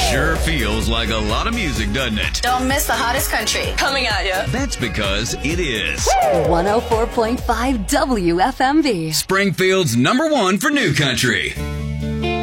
Sure feels like a lot of music, doesn't it? Don't miss the hottest country coming at you. That's because it is 104.5 WFMV. Springfield's #1 for new country.